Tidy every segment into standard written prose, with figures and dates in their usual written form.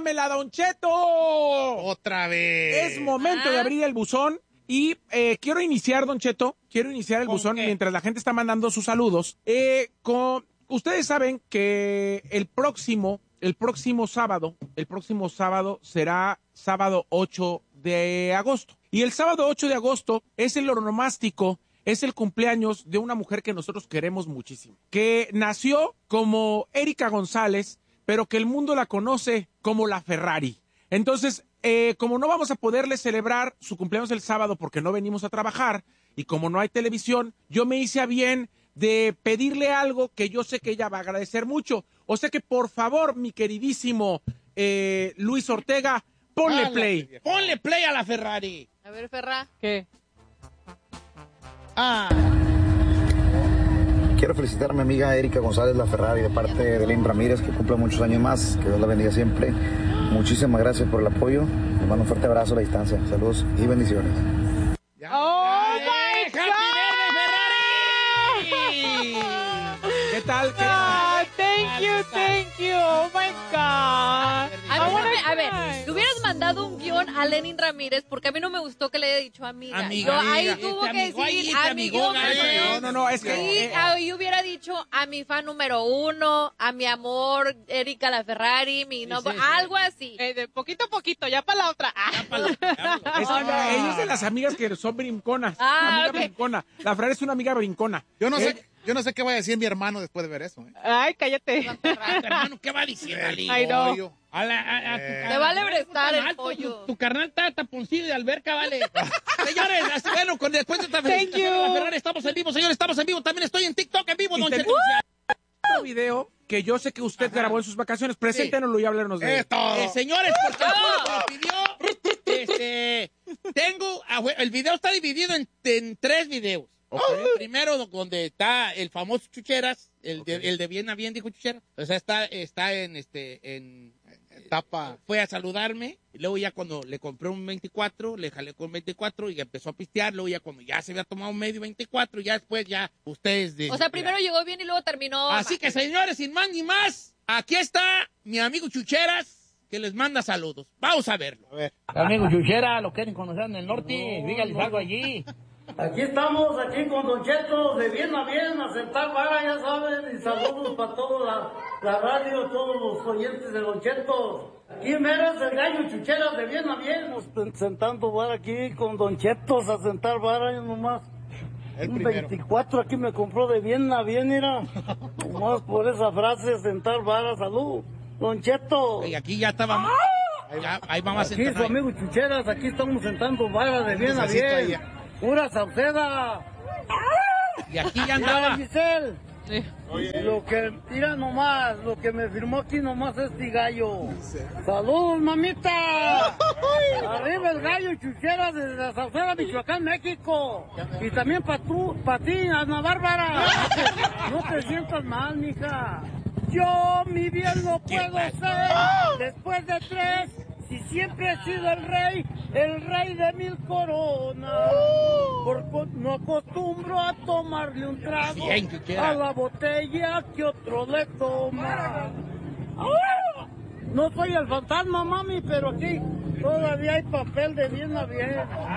¡Pásamela, Don Cheto! Otra vez. Es momento de abrir el buzón y quiero iniciar, Don Cheto, el buzón qué? mientras la gente está mandando sus saludos. Ustedes saben que el próximo sábado será sábado 8 de agosto. Y el sábado 8 de agosto es el onomástico, es el cumpleaños de una mujer que nosotros queremos muchísimo, que nació como Erika González, pero que el mundo la conoce como la Ferrari. Entonces, como no vamos a poderle celebrar su cumpleaños el sábado porque no venimos a trabajar y como no hay televisión, yo me hice a bien de pedirle algo que yo sé que ella va a agradecer mucho. O sea que, por favor, mi queridísimo Luis Ortega, ponle play. Ponle play a la Ferrari. A ver, Ferra. ¿Qué? Quiero felicitar a mi amiga Erika González La Ferrari de parte de Lynn Ramírez, que cumple muchos años más, que Dios la bendiga siempre. Muchísimas gracias por el apoyo. Les mando un fuerte abrazo a la distancia. Saludos y bendiciones. ¡Oh, my ¡Happy birthday, Ferrari! ¿Qué tal? God! Thank you. Oh, my God. A ver, le hubieras mandado un guión a Lenin Ramírez porque a mí no me gustó que le haya dicho amiga. Amiga, Yo ahí amiga, tuvo te que amigó ahí, decir te amigó, amigón. No, es que... Sí, ahí hubiera dicho a mi fan número 1, a mi amor, Erika la Ferrari, mi nombre, sí. algo así. De poquito a poquito, ya para la otra. Ella es de las amigas que son brinconas. Amiga brincona. La Ferrari es una amiga brincona. Yo no sé qué va a decir mi hermano después de ver eso. Ay, cállate. Tu hermano, ¿qué va a decir, Ali? Ay, no. Te vale prestar el pollo. Tu carnal está taponcillo de alberca, vale. Señores, bueno, después de esta felicitación a la Ferrari, estamos en vivo, señores, estamos en vivo. También estoy en TikTok en vivo, Y Don te- Cheto. Otro video que yo sé que usted grabó en sus vacaciones. Preséntenoslo y háblenos de él. Es todo. Señores, porque el público lo pidió, tengo, el video está dividido en 3 videos. Okay. Primero, donde está el famoso Chucheras, el de bien a bien, dijo Chucheras. O sea, está en etapa. Fue a saludarme, y luego ya cuando le compré un 24, le jalé con 24 y empezó a pistear. Luego ya cuando ya se había tomado medio 24, ya después ya ustedes... O sea, primero llegó bien y luego terminó Así mal. que, señores, sin más ni más, aquí está mi amigo Chucheras, que les manda saludos. Vamos a verlo. Amigo Chuchera, lo quieren conocer en el norte, dígales algo allí. Aquí estamos, aquí con Don Cheto, de bien a bien, a sentar vara, ya saben, y saludos para toda la radio, todos los oyentes de Don Cheto. Aquí meras el gallo Chucheras, de bien a bien. Sentando vara aquí con Don Chetos, a sentar vara, yo nomás. Un 24 aquí me compró de bien a bien, mira. Nomás por esa frase, sentar vara, salud. Don Cheto. Y aquí ya estábamos. Ahí vamos a Aquí sentar. su amigo Chucheras, aquí estamos sentando vara de bien a bien. Pura Sauceda. Y aquí ya Mira, andaba. Giselle. Lo que, mira nomás, lo que me firmó aquí nomás este gallo. ¡Saludos, mamita! Arriba el gallo Chucheras de la Sauceda, Michoacán, México. Y también para ti, Ana Bárbara. No te sientas mal, mija. Yo mi bien lo puedo ser. Después de 3, si siempre he sido el rey de 1000 coronas. Porque no acostumbro a tomarle un trago Bien, Chuchera. a la botella que otro le toma. No soy el fantasma, mami, pero aquí todavía hay papel de bien a bien.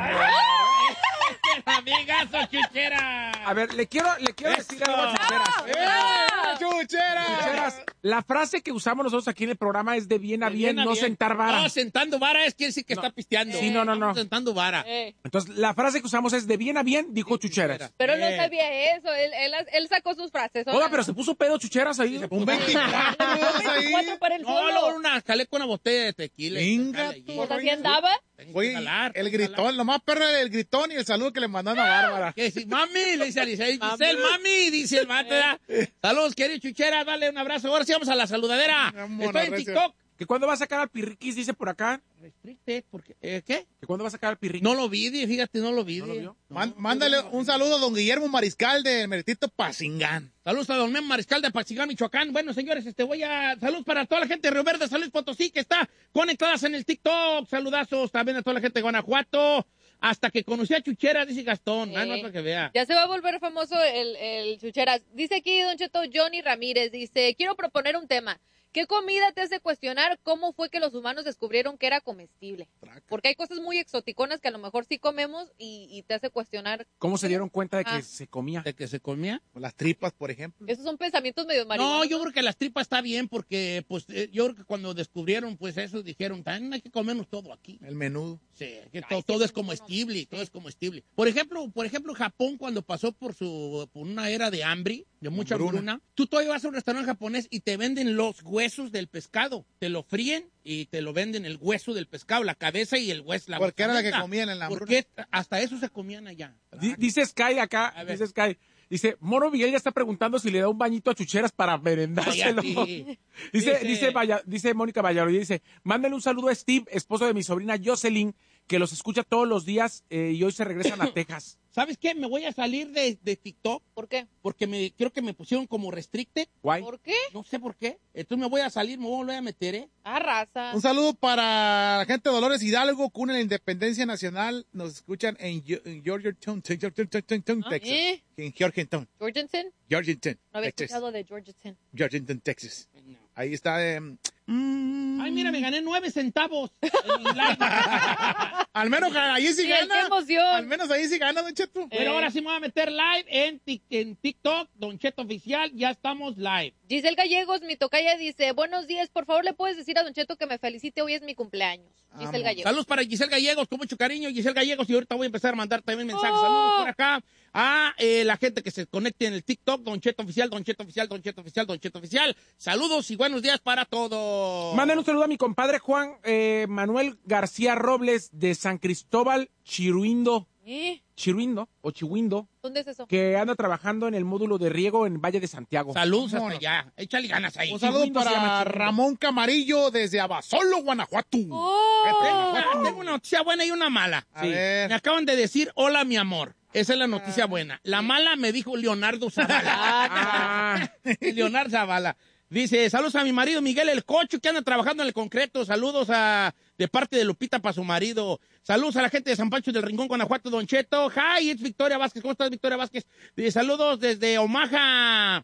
¡Amigazo, Chuchera! A ver, le quiero decir algo a Chucheras. Chucheras, la frase que usamos nosotros aquí en el programa es de bien a bien, no sentar vara. No, sentando vara es quiere decir que está pisteando. Sí, no. Estamos sentando vara. Entonces, la frase que usamos es de bien a bien, dijo Chucheras. Pero él no sabía eso, él sacó sus frases. Oiga, pero se puso pedo Chucheras ahí. Un 24 para el No, solo. luego jalé con una botella de tequila. Venga, Pues así andaba. Oye, el gritón, lo más perro es el gritón y el saludo que le mandaron a Bárbara. Que dice, mami, le dice a Giselle, mami, dice el vato, ¿verdad? Saludos, querido Chuchera, dale un abrazo. Ahora sí vamos a la saludadera. Estoy en TikTok. ¿Que cuándo va a sacar al Pirriquis, dice por acá? Restricted, porque, ¿qué? ¿Que cuándo va a sacar al Pirriquis? No lo vi, fíjate, no lo vi. ¿No lo vio? Mándale un saludo a don Guillermo Mariscal de Meritito Pacingán. Saludos a don Mem Mariscal de Pachigán, Michoacán. Bueno, señores, saludos para toda la gente de Río Verde, San Luis Potosí, que está conectadas en el TikTok. Saludazos también a toda la gente de Guanajuato. Hasta que conocí a Chuchera, dice Gastón. No es para que vea. Ya se va a volver famoso el Chucheras. Dice aquí Don Cheto Johnny Ramírez, dice, quiero proponer un tema. ¿Qué comida te hace cuestionar cómo fue que los humanos descubrieron que era comestible? Porque hay cosas muy exoticonas que a lo mejor sí comemos y te hace cuestionar. ¿Cómo se dieron cuenta de que se comía? ¿De que se comía? Las tripas, por ejemplo. Esos son pensamientos medio marihuanos. No, yo creo que las tripas está bien porque, pues, yo creo que cuando descubrieron, pues, eso, dijeron, también hay que comernos todo aquí. El menudo. Sí, que todo es comestible, todo es comestible. Por ejemplo, Japón, cuando pasó por una era de hambre, de mucha hambruna, tú todavía vas a un restaurante japonés y te venden los huesos del pescado. Te lo fríen y te lo venden el hueso del pescado, la cabeza y el hueso. Porque era la que comían en la hambruna. Porque hasta eso se comían allá. Dice Sky acá, dice, Moro Miguel ya está preguntando si le da un bañito a Chucheras para merendárselo. Dice Mónica Valladolid, dice, mándale un saludo a Steve, esposo de mi sobrina Jocelyn, que los escucha todos los días y hoy se regresan a Texas. ¿Sabes qué? Me voy a salir de TikTok. ¿Por qué? Porque creo que me pusieron como restricted. Guay. ¿Por qué? No sé por qué. Entonces me voy a salir, me voy a volver a meter, ¿eh? Raza. Un saludo para la gente de Dolores Hidalgo, cuna de la Independencia Nacional. Nos escuchan en Georgetown, Texas. En Georgetown. ¿Georgetown? Georgetown, No había Texas. escuchado de Georgetown. Georgetown, Texas. No. Ahí está. Ay, mira, me gané 9 centavos. Al menos ahí sí gana. ¡Qué emoción! Al menos ahí sí gana, Don Cheto. Pero ahora sí me voy a meter live en TikTok, Don Cheto Oficial, ya estamos live. Giselle Gallegos, mi tocaya, dice, buenos días, por favor, ¿le puedes decir a Don Cheto que me felicite? Hoy es mi cumpleaños. Giselle Gallegos. Saludos para Giselle Gallegos, con mucho cariño, Giselle Gallegos, y ahorita voy a empezar a mandar también mensajes. Saludos por acá a la gente que se conecte en el TikTok, Don Cheto Oficial, Don Cheto Oficial, Don Cheto Oficial, Don Cheto Oficial. Saludos y buenos días para todos. Manden un saludo a mi compadre Juan Manuel García Robles de San Cristóbal, Chiruindo. Chiruindo o Chihuindo. ¿Dónde es eso? Que anda trabajando en el módulo de riego en Valle de Santiago. Saludos hasta allá. Échale ganas ahí. Un saludo para Ramón Camarillo desde Abasolo, Guanajuato. Tengo una noticia buena y una mala. A ver. Me acaban de decir, hola, mi amor. Esa es la noticia buena. La mala me dijo Leonardo Zavala. Leonardo Zavala. Dice, saludos a mi marido Miguel El Cocho, que anda trabajando en el concreto. Saludos de parte de Lupita para su marido. Saludos a la gente de San Pancho del Rincón, Guanajuato, Don Cheto. Hi, it's Victoria Vázquez. ¿Cómo estás, Victoria Vázquez? Saludos desde Omaha,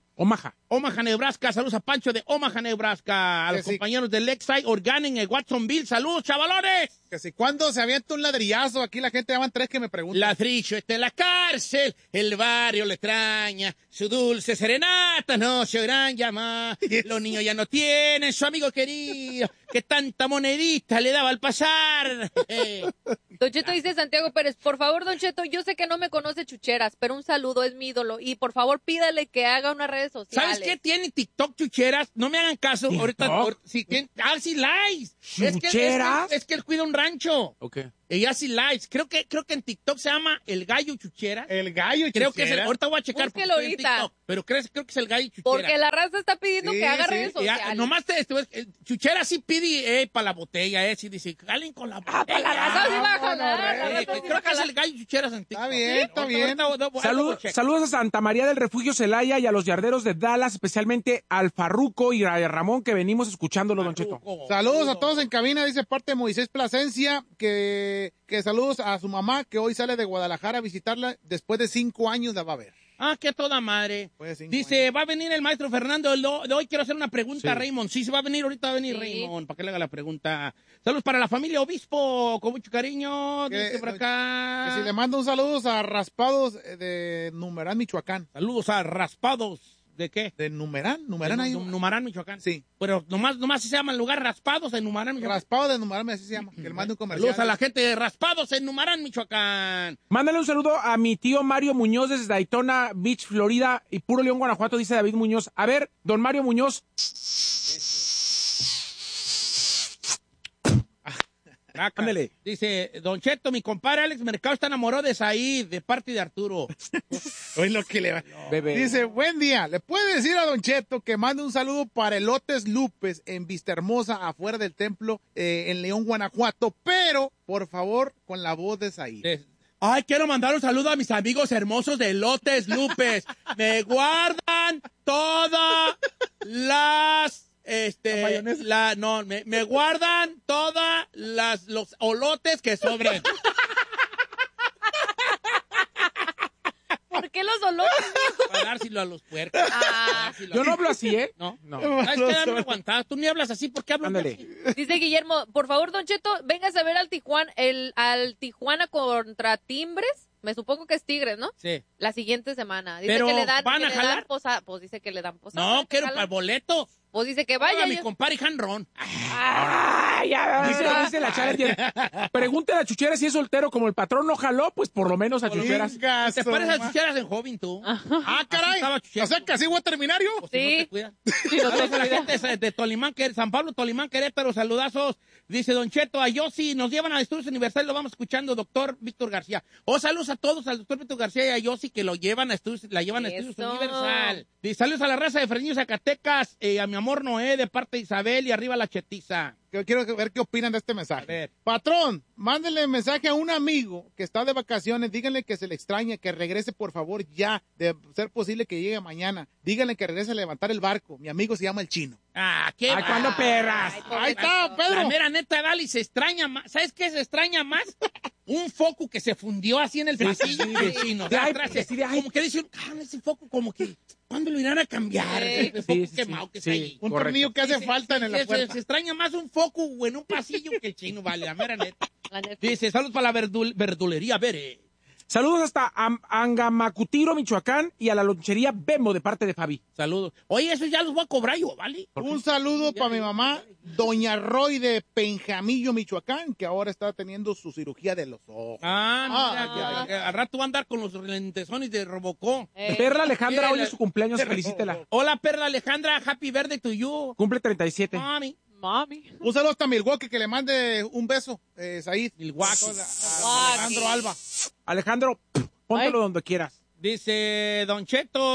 Nebraska. Saludos a Pancho de Omaha, Nebraska. A los compañeros del Lexide Organic en Watsonville. Saludos, chavalones. Que si cuando se avienta un ladrillazo, aquí la gente llaman 3 que me preguntan. Ladrillo está en la cárcel, el barrio le extraña, su dulce serenata no se oirán llamar. Los niños ya no tienen su amigo querido, que tanta monedita le daba al pasar. Don Cheto dice Santiago Pérez, por favor, Don Cheto, yo sé que no me conoce Chucheras, pero un saludo, es mi ídolo. Y por favor, pídale que haga unas redes sociales. ¿Sabes qué tiene TikTok, Chucheras? No me hagan caso. ¿TikTok? Ahorita, sí, sí, likes. ¿Chucheras? Es que él cuida un rancho. Ok. Ella hace lives. Creo que en TikTok se llama El Gallo Chuchera. El Gallo Chuchera. Creo que es ahorita voy a checar. Búsquelo porque estoy en ahorita. TikTok, pero creo que es El Gallo Chuchera. Porque la raza está pidiendo que haga redes Ya, sociales. nomás Chuchera sí pide para la botella, sí dice, jalen con la botella. Para la raza sí va a jalar. Creo que es El Gallo Chuchera en TikTok. Está bien. Saludos a Santa María del Refugio Celaya y a los yarderos de Dallas, especialmente al Farruco y a Ramón, que venimos escuchándolo, Don Cheto. Saludos a todos en cabina, dice parte de Moisés Plasencia, que saludos a su mamá, que hoy sale de Guadalajara a visitarla, después de 5 años la va a ver. Ah, qué toda madre. Dice, años. va a venir el maestro Fernando de hoy. Quiero hacer una pregunta a Raymond. Sí, se va a venir, ahorita va a venir Sí. Raymond, para que le haga la pregunta. Saludos para la familia Obispo, con mucho cariño. Dice por acá. Que si le mando un saludo a Raspados de Numerán, Michoacán. Saludos a Raspados. ¿De qué? ¿De Numerán? ¿Numerán ahí? Numarán, Michoacán. Sí. Pero nomás se llama el lugar Raspados en Numarán, Michoacán. Raspados de Numerán, así se llama. Que le mande un comercial. Saludos a la gente de Raspados en Numarán, Michoacán. Mándale un saludo a mi tío Mario Muñoz desde Daytona Beach, Florida, y Puro León, Guanajuato, dice David Muñoz. A ver, don Mario Muñoz. Ándale. Dice, Don Cheto, mi compadre Alex Mercado está enamorado de Said, de parte de Arturo. Hoy lo que le va. Bebé. Dice, buen día. ¿Le puede decir a Don Cheto que mande un saludo para Elotes Lupes en Vista Hermosa, afuera del templo, en León, Guanajuato? Pero, por favor, con la voz de Said. Ay, quiero mandar un saludo a mis amigos hermosos de Lotes Lupes. Me guardan todas las... me guardan todas los olotes que sobren. ¿Por qué los olores? para dárselo a los puercos. Yo no hablo así, ¿eh? No. No. ¿Sabes qué? Dame aguantado. Tú ni hablas así, ¿por qué hablas Ándale. así? Dice Guillermo, por favor, Don Cheto, véngase a ver al Tijuana contra Timbres. Me supongo que es Tigres, ¿no? Sí. La siguiente semana. Dice Pero, que le dan, ¿van a jalar? Pues dice que le dan posada. No, que quiero jalan. para el boleto. Pues dice que vaya. Vaya, mi compadre Hanron. Dice la Challenger. Pregúntale a Chuchera si es soltero, como el patrón no jaló, pues por lo menos a Chucheras. Te pareces a Chucheras en joven, tú. Caray. estaba Chuchera. O sea, que así voy a terminario. O si no Sí. te cuidas. Saludos a la gente de Tolimán, San Pablo, Tolimán, Querétaro, saludazos. Dice Don Cheto, a Yossi, nos llevan a Estudios Universal, lo vamos escuchando, doctor Víctor García. Saludos a todos, al doctor Víctor García y a Yossi, que lo llevan a Estudios, la llevan a Estudios Eso. Universal. Dice, saludos a la raza de Fresnillo, Zacatecas, a mi amor Noé, de parte de Isabel, y arriba la chetiza. Quiero ver qué opinan de este mensaje. A ver. Patrón, mándenle mensaje a un amigo que está de vacaciones. Díganle que se le extraña, que regrese por favor ya. De ser posible que llegue mañana. Díganle que regrese a levantar el barco. Mi amigo se llama el Chino. ¿Qué? Ay, ¿cuándo perras? Ahí está, Pedro. La mera neta, Dali, se extraña más. ¿Sabes qué se extraña más? Un foco que se fundió así en el pasillo del Chino. De Ay, atrás, sí, de ahí. como que dice, ese foco como que, ¿cuándo lo irán a cambiar? Ese foco quemado que está ahí. Un Correcto. tornillo que hace falta en la puerta. Se extraña más un foco en un pasillo que el Chino, vale, la mera neta. La neta. Dice, saludos para la verdulería, Bere. Saludos hasta Angamacutiro, Michoacán, y a la lonchería Bembo de parte de Fabi. Saludos. Oye, eso ya los voy a cobrar yo, ¿vale? Un saludo para mi mamá, Doña Roy de Penjamillo, Michoacán, que ahora está teniendo su cirugía de los ojos. Mira, que al rato va a andar con los lentesones de Robocó. Perla Alejandra, Sí, hoy es su cumpleaños, felicítela. Hola, Perla Alejandra, happy birthday to you. Cumple 37. Mami. Mami. Un saludo hasta Milwaukee, que le mande un beso, Said. Milwaukee. A Alejandro Alba. Alejandro, póntelo donde quieras. Dice Don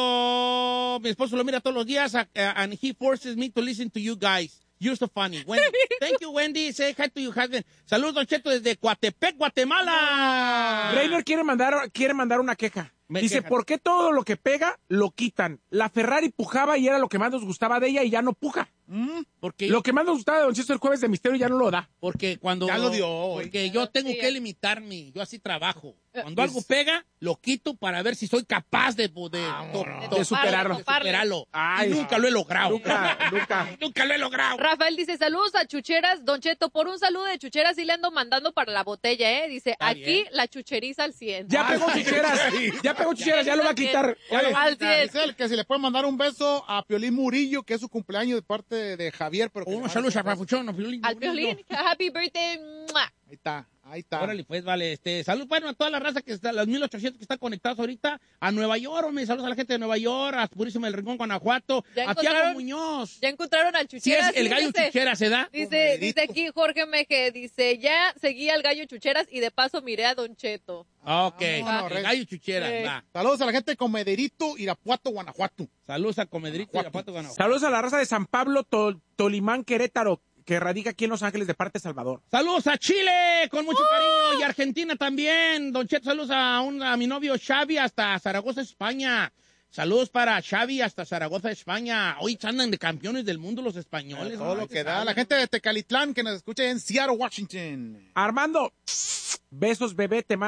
Cheto, mi esposo lo mira todos los días, and he forces me to listen to you guys. You're so funny. Wendy. Thank you, Wendy. Say hi to your husband. Saludos, Don Cheto, desde Coatepec, Guatemala. Reiner quiere mandar una queja. Dice, ¿por qué todo lo que pega lo quitan? La Ferrari pujaba y era lo que más nos gustaba de ella y ya no puja. Porque Lo que más nos gustaba de Don Cheto el jueves de misterio ya no lo da. Porque cuando... Ya lo dio hoy. Porque yo tengo que limitarme. Yo así trabajo. Cuando algo pega, lo quito para ver si soy capaz de superarlo. superarlo. Ay, y nunca lo he logrado. Nunca. Nunca lo he logrado. Rafael dice, saludos a Chucheras, Don Cheto, por un saludo de Chucheras sí le ando mandando para la botella, ¿eh? Dice, Está aquí bien. la chucheriza al 100. Ya pegó Chucheras, ya lo va a quitar. Al 100. Dice él que si le puede mandar un beso a Piolín Murillo, que es su cumpleaños de parte de Javier. Pero que le Unos mande saludos un a beso. Papuchón, a Piolín. Al Piolín, happy birthday. ¡Mua! Ahí está. Órale, pues, vale. Salud, bueno, a toda la raza que está, los 1800 que están conectados ahorita, a Nueva York, hombre, saludos a la gente de Nueva York, a Purísimo del Rincón, Guanajuato, ¿Ya a Tiago encontraron? Muñoz. Ya encontraron al Si Chucheras. es el gallo fíjese. Chuchera, ¿se da? Dice aquí Jorge Meje, dice, ya seguí al gallo Chucheras y de paso miré a Don Cheto. Ok, Vámonos, el Rey. gallo Chuchera, Sí. va. Saludos a la gente de Comederito, Irapuato, Guanajuato. Saludos a Comedrito y Irapuato, Guanajuato. Saludos a la raza de San Pablo, Tolimán, Querétaro, que radica aquí en Los Ángeles de parte de Salvador. Saludos a Chile, con mucho cariño, y Argentina también. Don Cheto, saludos a mi novio Xavi hasta Zaragoza, España. Saludos para Xavi hasta Zaragoza, España. Hoy andan de campeones del mundo los españoles. Todo ¿no? lo que da. La gente de Tecalitlán que nos escucha en Seattle, Washington. Armando, besos, bebé, te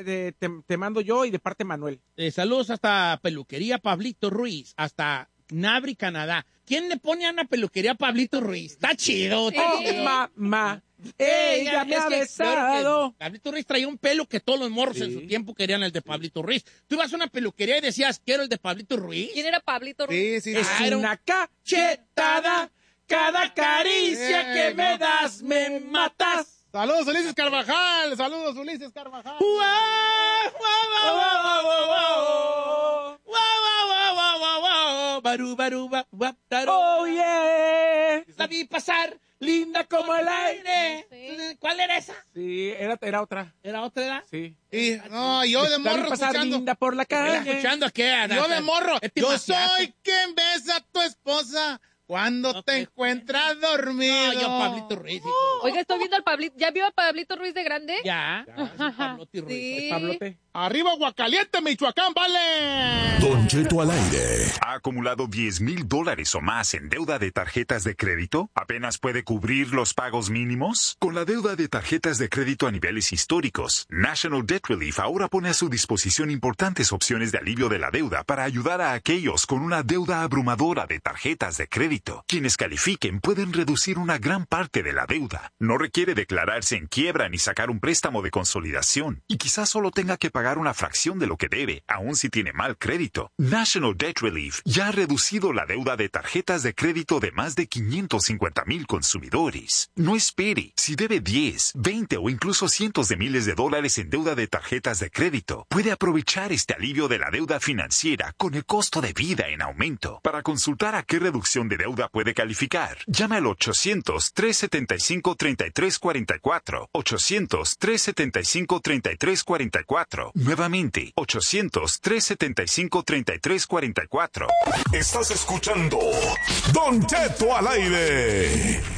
mando yo y de parte Manuel. Saludos hasta Peluquería Pablito Ruiz, hasta Nabri, Canadá. ¿Quién le pone a una peluquería a Pablito Ruiz? Está chido, está Oh, chido. mamá, ella me ha besado. Pablito Ruiz traía un pelo que todos los morros en su tiempo querían el de Pablito Ruiz. Tú ibas a una peluquería y decías, quiero el de Pablito Ruiz. ¿Quién era Pablito Ruiz? Sí. Es una cachetada, cada caricia que me das me matas. Saludos, Ulises Carvajal. Saludos, Ulises Carvajal. Oh, yeah. La vi pasar Linda como el aire. ¿Cuál era esa? Sí, era otra. ¿Era otra edad? Sí. Y, no, yo de La vi morro pasar escuchando. linda por la calle. ¿Escuchando a qué? Yo de morro. Este Yo maciazo. soy quien besa a tu esposa cuando No, te que- encuentras dormido. No, yo Pablito Ruiz, hijo. Oiga, estoy viendo al Pablito. ¿Ya vio a Pablito Ruiz de grande? Ya. Pablote Ruiz. Sí. Pablote. ¡Arriba Aguacaliente, Michoacán, vale! Don Cheto al aire. ¿Ha acumulado $10,000 o más en deuda de tarjetas de crédito? ¿Apenas puede cubrir los pagos mínimos? Con la deuda de tarjetas de crédito a niveles históricos, National Debt Relief ahora pone a su disposición importantes opciones de alivio de la deuda para ayudar a aquellos con una deuda abrumadora de tarjetas de crédito. Quienes califiquen pueden reducir una gran parte de la deuda. No requiere declararse en quiebra ni sacar un préstamo de consolidación. Y quizás solo tenga que pagar una fracción de lo que debe, aun si tiene mal crédito. National Debt Relief ya ha reducido la deuda de tarjetas de crédito de más de 550,000 consumidores. No espere. Si debe 10, 20 o incluso cientos de miles de dólares en deuda de tarjetas de crédito, puede aprovechar este alivio de la deuda financiera con el costo de vida en aumento. Para consultar a qué reducción de deuda puede calificar, llame al 800-375-3344. 800-375-3344. Nuevamente, 800-375-3344. Estás escuchando Don Cheto al aire.